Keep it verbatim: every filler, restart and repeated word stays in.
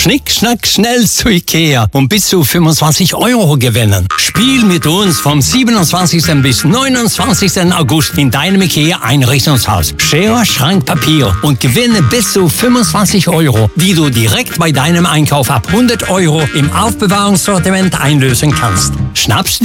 Schnick, schnack, schnell zu Ikea und bis zu fünfundzwanzig Euro gewinnen. Spiel mit uns vom siebenundzwanzigsten bis neunundzwanzigsten August in deinem Ikea-Einrichtungshaus. Schere, Schrank, Papier und gewinne bis zu fünfundzwanzig Euro, die du direkt bei deinem Einkauf ab hundert Euro im Aufbewahrungssortiment einlösen kannst. Schnapp's dir